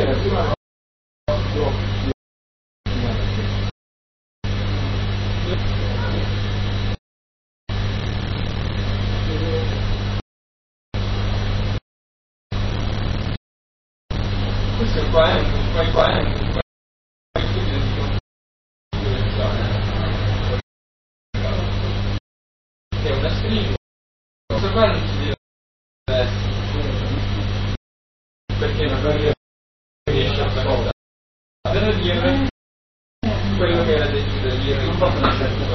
Questo qua è una stringa, questo qua non si deve perché non riesce a fare per dire quello che era detto da dire non posso lasciare